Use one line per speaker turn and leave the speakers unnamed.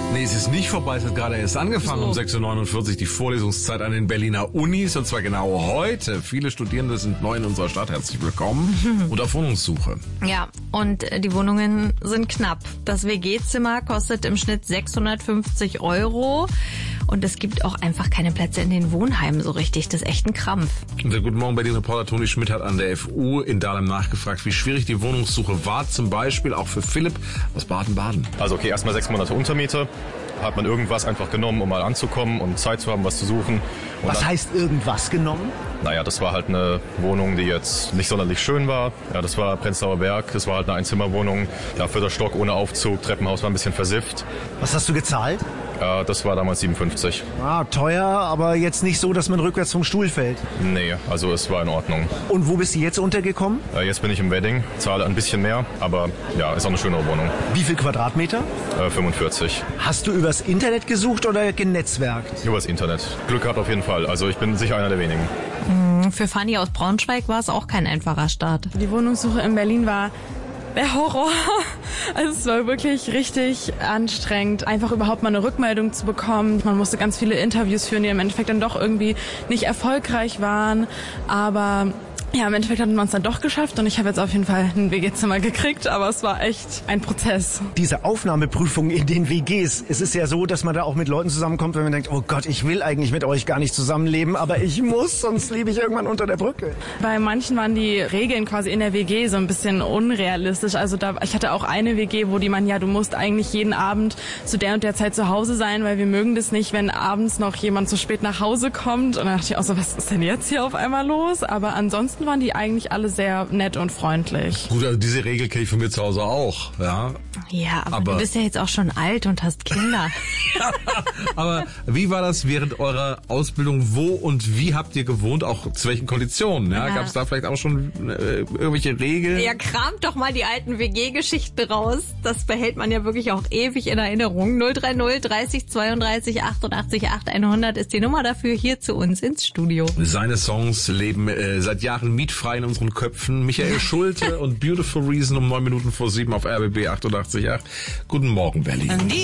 Nee, es ist nicht vorbei, es hat gerade erst angefangen um 6.49 Uhr die Vorlesungszeit an den Berliner Unis und zwar genau heute. Viele Studierende sind neu in unserer Stadt, herzlich willkommen und auf Wohnungssuche.
Ja, und die Wohnungen sind knapp. Das WG-Zimmer kostet im Schnitt 650 € und es gibt auch einfach keine Plätze in den Wohnheimen so richtig. Das ist echt ein Krampf.
Unser Guten Morgen Berlin-Reporter Toni Schmidt hat an der FU in Dahlem nachgefragt, wie schwierig die Wohnungssuche war, zum Beispiel auch für Philipp aus Baden-Baden.
Also okay, erstmal 6 Monate Untermiete. Hat man irgendwas einfach genommen, um mal anzukommen und Zeit zu haben, was zu suchen. Und
was heißt irgendwas genommen?
Naja, das war halt eine Wohnung, die jetzt nicht sonderlich schön war. Ja, das war Prenzlauer Berg, das war halt eine Einzimmerwohnung. Ja, 4. Stock ohne Aufzug, Treppenhaus war ein bisschen versifft.
Was hast du gezahlt?
Das war damals 57.
Ah, teuer, aber jetzt nicht so, dass man rückwärts vom Stuhl fällt.
Nee, also es war in Ordnung.
Und wo bist du jetzt untergekommen?
Jetzt bin ich im Wedding, zahle ein bisschen mehr, aber ja, ist auch eine schönere Wohnung.
Wie viel Quadratmeter?
45.
Hast du übers Internet gesucht oder genetzwerkt?
Übers Internet. Glück gehabt auf jeden Fall, also ich bin sicher einer der wenigen.
Für Fanny aus Braunschweig war es auch kein einfacher Start.
Die Wohnungssuche in Berlin war der Horror. Also es war wirklich richtig anstrengend, einfach überhaupt mal eine Rückmeldung zu bekommen. Man musste ganz viele Interviews führen, die im Endeffekt dann doch irgendwie nicht erfolgreich waren. Aber ja, im Endeffekt hatten wir es dann doch geschafft und ich habe jetzt auf jeden Fall ein WG-Zimmer gekriegt, aber es war echt ein Prozess.
Diese Aufnahmeprüfung in den WGs, es ist ja so, dass man da auch mit Leuten zusammenkommt, wenn man denkt, oh Gott, ich will eigentlich mit euch gar nicht zusammenleben, aber ich muss, sonst lebe ich irgendwann unter der Brücke.
Bei manchen waren die Regeln quasi in der WG so ein bisschen unrealistisch. Also ich hatte auch eine WG, wo die meinen, ja, du musst eigentlich jeden Abend zu der und der Zeit zu Hause sein, weil wir mögen das nicht, wenn abends noch jemand zu spät nach Hause kommt. Und dann dachte ich auch so, was ist denn jetzt hier auf einmal los? Aber ansonsten waren die eigentlich alle sehr nett und freundlich.
Gut, also diese Regel kenne ich von mir zu Hause auch, ja.
Ja, aber du bist ja jetzt auch schon alt und hast Kinder.
Aber wie war das während eurer Ausbildung? Wo und wie habt ihr gewohnt? Auch zu welchen Konditionen? Ja? Gab es da vielleicht auch schon irgendwelche Regeln?
Ja, kramt doch mal die alten WG-Geschichten raus. Das behält man ja wirklich auch ewig in Erinnerung. 030 30 32 88 8 100 ist die Nummer dafür hier zu uns ins Studio.
Seine Songs leben seit Jahren mietfrei in unseren Köpfen. Michael Schulte und Beautiful Reason um 9 Minuten vor 7 auf RBB 88.8. Guten Morgen, Berlin.